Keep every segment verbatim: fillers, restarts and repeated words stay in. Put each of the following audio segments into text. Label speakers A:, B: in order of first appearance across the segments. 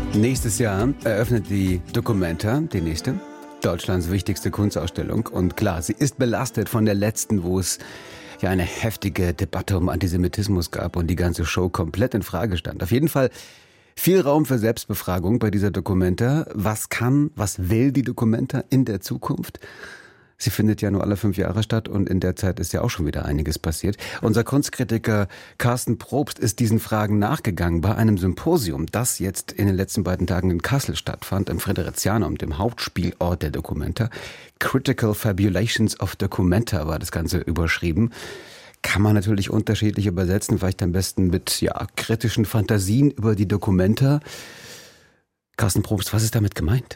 A: Nächstes Jahr eröffnet die Documenta, die nächste, Deutschlands wichtigste Kunstausstellung. Und klar, sie ist belastet von der letzten, wo es ja eine heftige Debatte um Antisemitismus gab und die ganze Show komplett in Frage stand. Auf jeden Fall viel Raum für Selbstbefragung bei dieser Documenta. Was kann, was will die Documenta in der Zukunft? Sie findet ja nur alle fünf Jahre statt und in der Zeit ist ja auch schon wieder einiges passiert. Unser Kunstkritiker Carsten Probst ist diesen Fragen nachgegangen bei einem Symposium, das jetzt in den letzten beiden Tagen in Kassel stattfand, im Friderizianum, dem Hauptspielort der Documenta. Critical Fabulations of Documenta war das Ganze überschrieben. Kann man natürlich unterschiedlich übersetzen, vielleicht am besten mit ja kritischen Fantasien über die Documenta. Carsten Probst, was ist damit gemeint?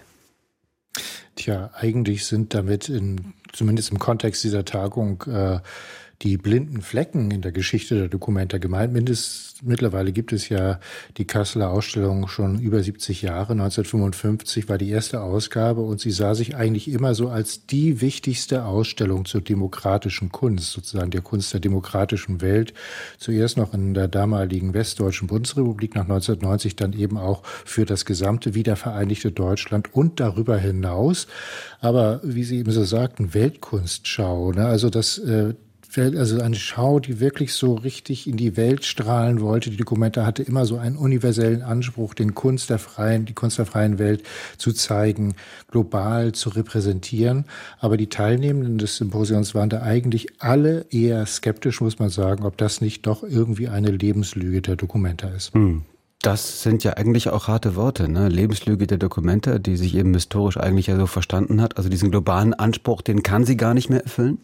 B: Tja, eigentlich sind damit in, zumindest im Kontext dieser Tagung äh, die blinden Flecken in der Geschichte der Documenta gemeint. Mindest, mittlerweile gibt es ja die Kasseler Ausstellung schon über siebzig Jahre. neunzehnhundertfünfundfünfzig war die erste Ausgabe und sie sah sich eigentlich immer so als die wichtigste Ausstellung zur demokratischen Kunst, sozusagen der Kunst der demokratischen Welt. Zuerst noch in der damaligen Westdeutschen Bundesrepublik, nach neunzehnhundertneunzig dann eben auch für das gesamte wiedervereinigte Deutschland und darüber hinaus. Aber wie Sie eben so sagten, Weltkunstschau, ne? Also das äh, Also eine Schau, die wirklich so richtig in die Welt strahlen wollte. Die Documenta hatte immer so einen universellen Anspruch, den Kunst der freien, die Kunst der freien Welt zu zeigen, global zu repräsentieren. Aber die Teilnehmenden des Symposiums waren da eigentlich alle eher skeptisch, muss man sagen, ob das nicht doch irgendwie eine Lebenslüge der Documenta ist.
A: Hm. Das sind ja eigentlich auch harte Worte, ne? Lebenslüge der Documenta, die sich eben historisch eigentlich ja so verstanden hat. Also diesen globalen Anspruch, den kann sie gar nicht mehr erfüllen?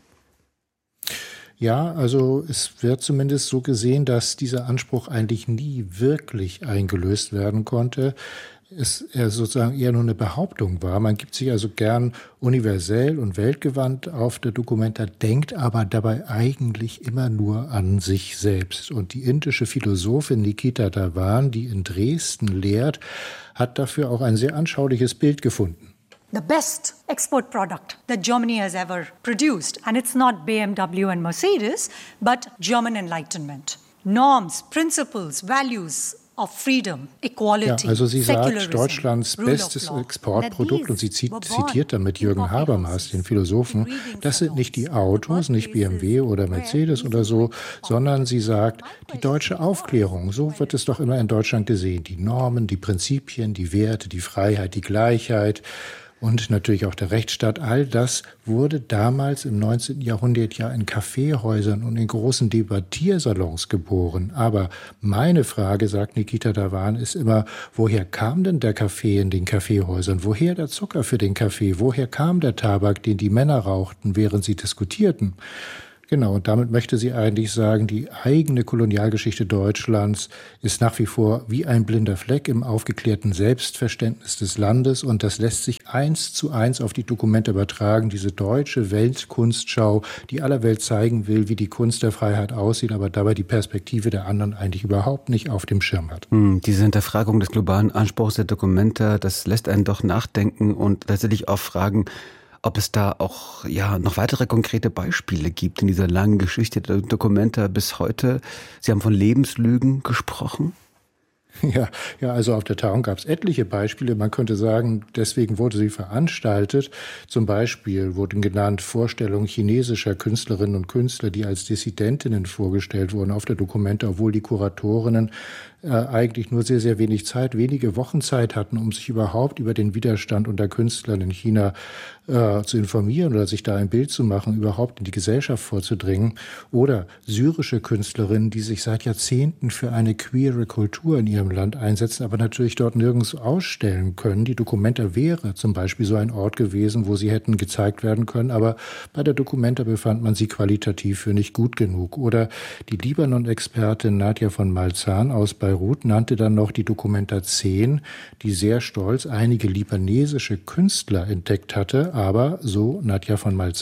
B: Ja, also es wird zumindest so gesehen, dass dieser Anspruch eigentlich nie wirklich eingelöst werden konnte. Es er sozusagen eher nur eine Behauptung war. Man gibt sich also gern universell und weltgewandt auf der Documenta, denkt aber dabei eigentlich immer nur an sich selbst. Und die indische Philosophin Nikita Dhawan, die in Dresden lehrt, hat dafür auch ein sehr anschauliches Bild gefunden.
C: The best export product that Germany has ever produced. And it's not B M W and Mercedes, but German Enlightenment. Norms, principles, values of freedom, equality,
B: ja, also sie
C: secularism,
B: sagt, Deutschlands bestes Exportprodukt, und sie zitiert damit Jürgen Habermas, den Philosophen, das sind nicht die Autos, nicht B M W oder Mercedes oder so, sondern sie sagt, die deutsche Aufklärung, so wird es doch immer in Deutschland gesehen, die Normen, die Prinzipien, die Werte, die Freiheit, die Gleichheit, und natürlich auch der Rechtsstaat, all das wurde damals im neunzehnten Jahrhundert ja in Kaffeehäusern und in großen Debattiersalons geboren. Aber meine Frage, sagt Nikita Dhawan, ist immer, woher kam denn der Kaffee in den Kaffeehäusern? Woher der Zucker für den Kaffee? Woher kam der Tabak, den die Männer rauchten, während sie diskutierten? Genau, und damit möchte sie eigentlich sagen, die eigene Kolonialgeschichte Deutschlands ist nach wie vor wie ein blinder Fleck im aufgeklärten Selbstverständnis des Landes, und das lässt sich eins zu eins auf die Documenta übertragen, diese deutsche Weltkunstschau, die aller Welt zeigen will, wie die Kunst der Freiheit aussieht, aber dabei die Perspektive der anderen eigentlich überhaupt nicht auf dem Schirm hat.
A: Hm, diese Hinterfragung des globalen Anspruchs der Documenta, das lässt einen doch nachdenken und letztendlich auch fragen, ob es da auch ja noch weitere konkrete Beispiele gibt in dieser langen Geschichte der Documenta bis heute. Sie haben von Lebenslügen gesprochen.
B: Ja, ja, also auf der Tagung gab es etliche Beispiele. Man könnte sagen, deswegen wurde sie veranstaltet. Zum Beispiel wurden genannt Vorstellungen chinesischer Künstlerinnen und Künstler, die als Dissidentinnen vorgestellt wurden auf der Documenta, obwohl die Kuratorinnen äh, eigentlich nur sehr, sehr wenig Zeit, wenige Wochen Zeit hatten, um sich überhaupt über den Widerstand unter Künstlern in China äh, zu informieren oder sich da ein Bild zu machen, überhaupt in die Gesellschaft vorzudringen. Oder syrische Künstlerinnen, die sich seit Jahrzehnten für eine queere Kultur in ihrem Land einsetzen, aber natürlich dort nirgends ausstellen können. Die Documenta wäre zum Beispiel so ein Ort gewesen, wo sie hätten gezeigt werden können, aber bei der Documenta befand man sie qualitativ für nicht gut genug. Oder die Libanon-Expertin Nadja von Malzahn aus Beirut nannte dann noch die Documenta zehn, die sehr stolz einige libanesische Künstler entdeckt hatte, aber, so Nadja von Malzahn,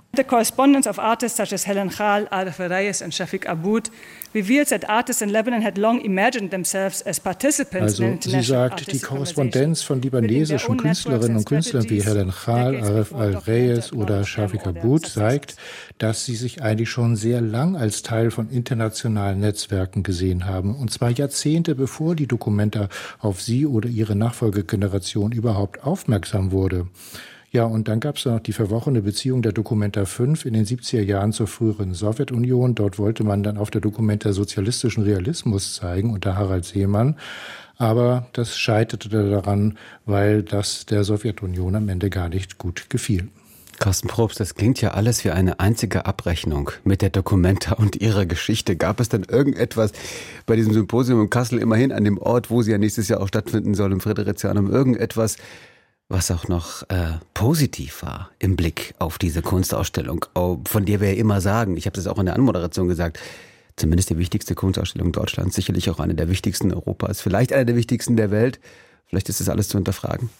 D: The correspondence of artists such as Helen Khal, Arif Reyes and Shafiq Aboud reveals that artists in Lebanon had long imagined themselves as participants
B: also,
D: in international
B: sie sagt, die Korrespondenz von libanesischen Künstlerinnen und Künstlern wie Helen Khal, Arif Al-Reyes oder Shafiq Aboud zeigt, dass sie sich eigentlich schon sehr lang als Teil von internationalen Netzwerken gesehen haben. Und zwar Jahrzehnte bevor die Documenta auf sie oder ihre Nachfolgegeneration überhaupt aufmerksam wurde. Ja, und dann gab es noch die verworrene Beziehung der Documenta fünf in den siebziger Jahren zur früheren Sowjetunion. Dort wollte man dann auf der Documenta sozialistischen Realismus zeigen unter Harald Seemann. Aber das scheiterte daran, weil das der Sowjetunion am Ende gar nicht gut gefiel.
A: Carsten Probst, das klingt ja alles wie eine einzige Abrechnung mit der Documenta und ihrer Geschichte. Gab es denn irgendetwas bei diesem Symposium in Kassel, immerhin an dem Ort, wo sie ja nächstes Jahr auch stattfinden soll, im Friedrichshain, irgendetwas, was auch noch äh, positiv war im Blick auf diese Kunstausstellung, von der wir ja immer sagen, ich habe es auch in der Anmoderation gesagt, zumindest die wichtigste Kunstausstellung Deutschlands, sicherlich auch eine der wichtigsten Europas, vielleicht eine der wichtigsten der Welt. Vielleicht ist das alles zu hinterfragen.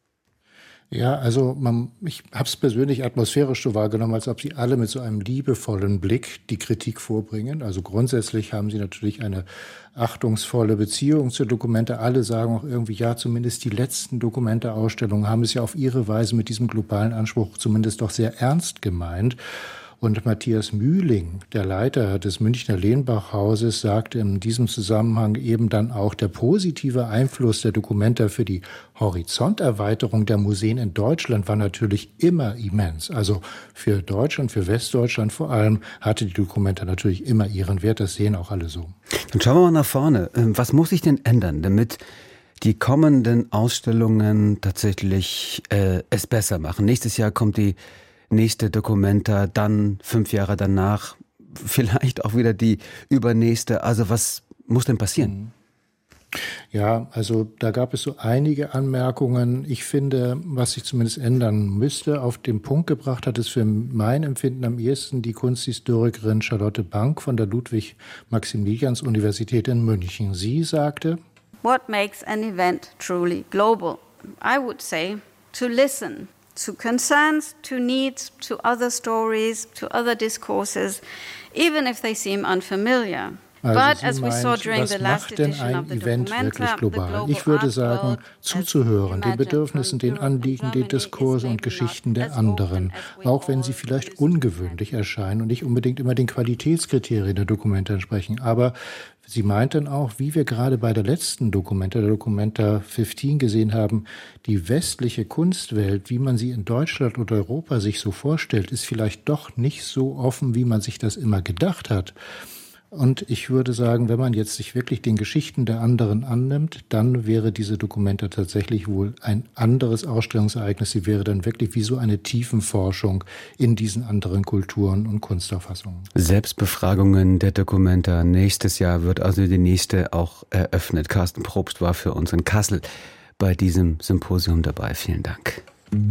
B: Ja, also man, ich habe es persönlich atmosphärisch so wahrgenommen, als ob sie alle mit so einem liebevollen Blick die Kritik vorbringen. Also grundsätzlich haben sie natürlich eine achtungsvolle Beziehung zur Documenta. Alle sagen auch irgendwie, ja, zumindest die letzten Documenta-Ausstellungen haben es ja auf ihre Weise mit diesem globalen Anspruch zumindest doch sehr ernst gemeint. Und Matthias Mühling, der Leiter des Münchner Lehnbach-Hauses, sagte in diesem Zusammenhang eben dann auch, der positive Einfluss der Documenta für die Horizonterweiterung der Museen in Deutschland war natürlich immer immens. Also für Deutschland, für Westdeutschland vor allem, hatte die Documenta natürlich immer ihren Wert. Das sehen auch alle so.
A: Dann schauen wir mal nach vorne. Was muss sich denn ändern, damit die kommenden Ausstellungen tatsächlich äh, es besser machen? Nächstes Jahr kommt die nächste Documenta, dann fünf Jahre danach, vielleicht auch wieder die übernächste. Also was muss denn passieren?
B: Ja, also da gab es so einige Anmerkungen. Ich finde, was sich zumindest ändern müsste, auf den Punkt gebracht hat es für mein Empfinden am ehesten die Kunsthistorikerin Charlotte Bank von der Ludwig-Maximilians-Universität in München. Sie sagte:
E: What makes an event truly global? I would say to listen to concerns, to needs, to other stories, to other discourses, even if they seem unfamiliar.
B: Also But as we saw during the last edition of the Documenta, wirklich global? Ich würde sagen, zuzuhören, den Bedürfnissen, den Anliegen, den Diskursen und Geschichten der anderen, auch wenn sie vielleicht ungewöhnlich erscheinen und nicht unbedingt immer den Qualitätskriterien der Documenta entsprechen. Aber sie meinten auch, wie wir gerade bei der letzten Documenta, der Documenta fünfzehn gesehen haben, die westliche Kunstwelt, wie man sie in Deutschland und Europa sich so vorstellt, ist vielleicht doch nicht so offen, wie man sich das immer gedacht hat. Und ich würde sagen, wenn man jetzt sich wirklich den Geschichten der anderen annimmt, dann wäre diese Documenta tatsächlich wohl ein anderes Ausstellungsereignis. Sie wäre dann wirklich wie so eine Tiefenforschung in diesen anderen Kulturen und Kunstauffassungen.
A: Selbstbefragungen der Documenta. Nächstes Jahr wird also die nächste auch eröffnet. Carsten Probst war für uns in Kassel bei diesem Symposium dabei. Vielen Dank.